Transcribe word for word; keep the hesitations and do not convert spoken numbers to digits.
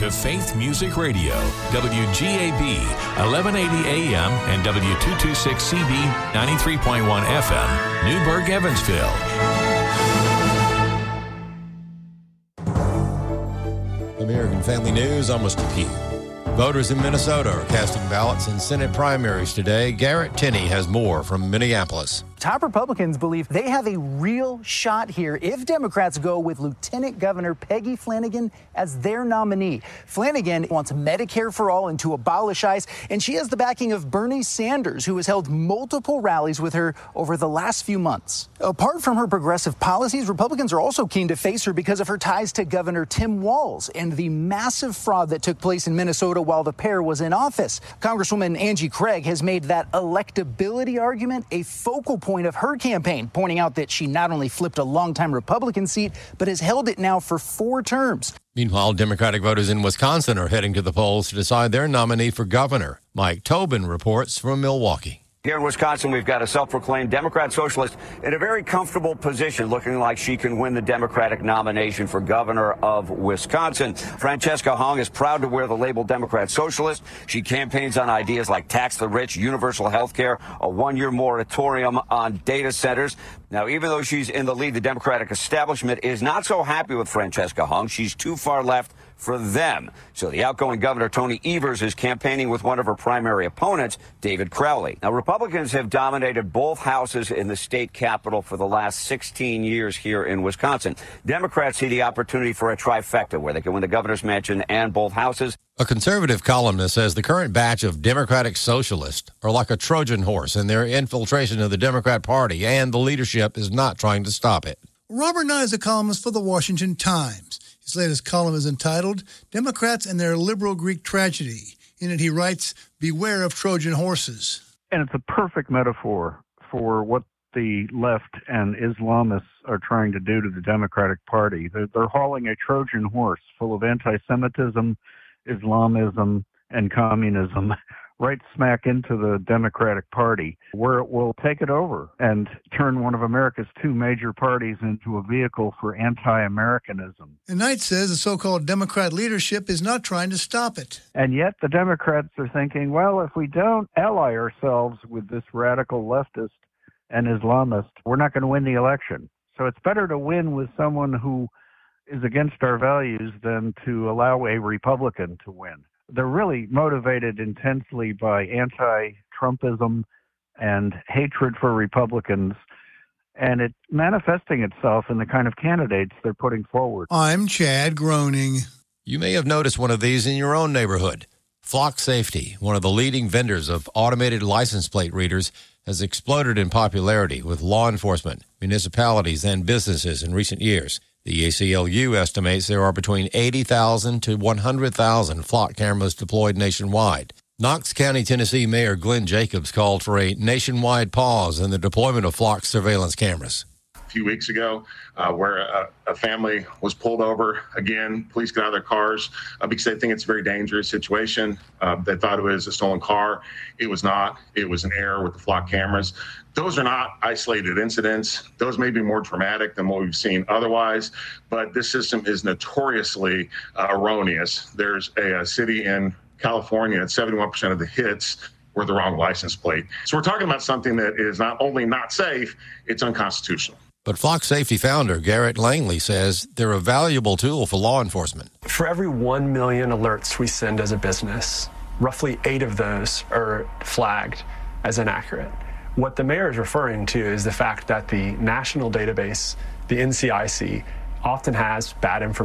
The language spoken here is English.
to Faith Music Radio, W G A B, eleven eighty A M and W two twenty-six C B, ninety-three point one F M, Newburgh, Evansville. American Family News, I'm Mister Pugh. Voters in Minnesota are casting ballots in Senate primaries today. Garrett Tenney has more from Minneapolis. Top Republicans believe they have a real shot here if Democrats go with Lieutenant Governor Peggy Flanagan as their nominee. Flanagan wants Medicare for all and to abolish ICE, and she has the backing of Bernie Sanders, who has held multiple rallies with her over the last few months. Apart from her progressive policies, Republicans are also keen to face her because of her ties to Governor Tim Walz and the massive fraud that took place in Minnesota while the pair was in office. Congresswoman Angie Craig has made that electability argument a focal point of her campaign, pointing out that she not only flipped a longtime Republican seat, but has held it now for four terms. Meanwhile, Democratic voters in Wisconsin are heading to the polls to decide their nominee for governor. Mike Tobin reports from Milwaukee. Here in Wisconsin, we've got a self-proclaimed Democrat socialist in a very comfortable position, looking like she can win the Democratic nomination for governor of Wisconsin. Francesca Hong is proud to wear the label Democrat socialist. She campaigns on ideas like tax the rich, universal health care, a one-year moratorium on data centers. Now, even though she's in the lead, the Democratic establishment is not so happy with Francesca Hong. She's too far left for them. So the outgoing governor, Tony Evers, is campaigning with one of her primary opponents, David Crowley. Now, Republicans have dominated both houses in the state capitol for the last sixteen years here in Wisconsin. Democrats see the opportunity for a trifecta where they can win the governor's mansion and both houses. A conservative columnist says the current batch of Democratic socialists are like a Trojan horse in their infiltration of the Democrat Party, and the leadership is not trying to stop it. Robert Nye is a columnist for the Washington Times. His latest column is entitled Democrats and Their Liberal Greek Tragedy. In it, he writes, "Beware of Trojan horses." And it's a perfect metaphor for what the left and Islamists are trying to do to the Democratic Party. They're, they're hauling a Trojan horse full of anti-Semitism, Islamism, and communism right smack into the Democratic Party, where it will take it over and turn one of America's two major parties into a vehicle for anti-Americanism. And Knight says the so-called Democrat leadership is not trying to stop it. And yet the Democrats are thinking, well, if we don't ally ourselves with this radical leftist and Islamist, we're not going to win the election. So it's better to win with someone who is against our values than to allow a Republican to win. They're really motivated intensely by anti-Trumpism and hatred for Republicans, and it's manifesting itself in the kind of candidates they're putting forward. I'm Chad Groening. You may have noticed one of these in your own neighborhood. Flock Safety, one of the leading vendors of automated license plate readers, has exploded in popularity with law enforcement, municipalities, and businesses in recent years. The A C L U estimates there are between eighty thousand to one hundred thousand flock cameras deployed nationwide. Knox County, Tennessee Mayor Glenn Jacobs called for a nationwide pause in the deployment of flock surveillance cameras. A few weeks ago, uh, where a, a family was pulled over. Again, police get out of their cars uh, because they think it's a very dangerous situation. Uh, they thought it was a stolen car. It was not. It was an error with the flock cameras. Those are not isolated incidents. Those may be more dramatic than what we've seen otherwise, but this system is notoriously uh, erroneous. There's a, a city in California at seventy-one percent of the hits were the wrong license plate. So we're talking about something that is not only not safe, it's unconstitutional. But Flock Safety founder Garrett Langley says they're a valuable tool for law enforcement. For every one million alerts we send as a business, roughly eight of those are flagged as inaccurate. What the mayor is referring to is the fact that the national database, the N C I C, often has bad information.